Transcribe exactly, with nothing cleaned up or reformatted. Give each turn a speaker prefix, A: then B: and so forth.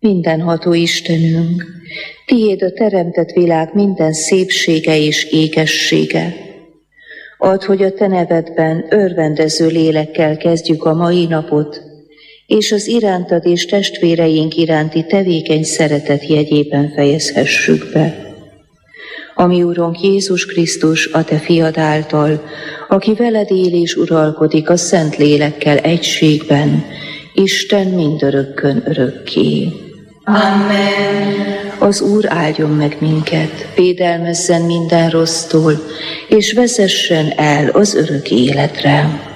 A: Mindenható Istenünk, tiéd a teremtett világ minden szépsége és ékessége. Add, hogy a te nevedben örvendező lélekkel kezdjük a mai napot, és az irántad és testvéreink iránti tevékeny szeretet jegyében fejezhessük be. Ami Urunk Jézus Krisztus, a te fiad által, aki veled él és uralkodik a Szent Lélekkel egységben, Isten mindörökkön örökké.
B: Amen.
A: Az Úr áldjon meg minket, védelmezzen minden rossztól, és vezessen el az örök életre.